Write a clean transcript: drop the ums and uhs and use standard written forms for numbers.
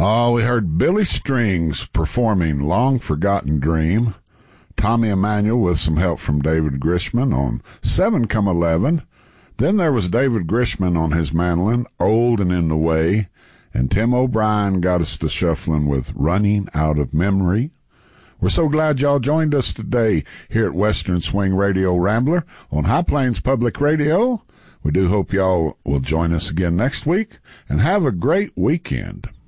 Oh, we heard Billy Strings performing Long Forgotten Dream. Tommy Emmanuel with some help from David Grisham on 7-11. Then there was David Grisham on his mandolin, Old and in the Way. And Tim O'Brien got us to shuffling with Running Out of Memory. We're so glad y'all joined us today here at Western Swing Radio Rambler on High Plains Public Radio. We do hope y'all will join us again next week, and have a great weekend.